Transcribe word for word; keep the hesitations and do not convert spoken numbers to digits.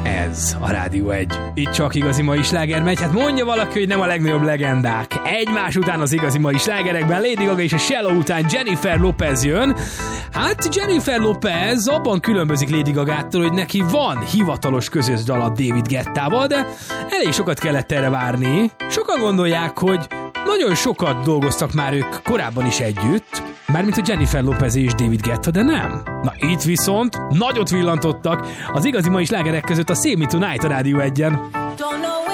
Ez a Rádió egy. Itt csak igazi mai sláger megy. Hát mondja valaki, hogy nem a legnagyobb legendák. Egymás után az igazi mai slágerekben Lady Gaga és a Shallow után Jennifer Lopez jön. Hát Jennifer Lopez abban különbözik Lady Gagától, hogy neki van hivatalos közös dala David Guettával, de elég sokat kellett erre várni. Sokan gondolják, hogy nagyon sokat dolgoztak már ők korábban is együtt, mármint a Jennifer Lopez és David Guetta, de nem. Na itt viszont nagyot villantottak az igazi mai slágerek között a Save Me Tonight a Rádió egyen. Don't know